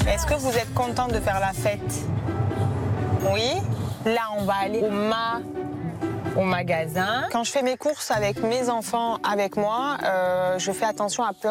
Est-ce que vous êtes content de faire la fête? Oui. Là, on va aller au magasin. Quand je fais mes courses avec mes enfants avec moi, je fais attention à plein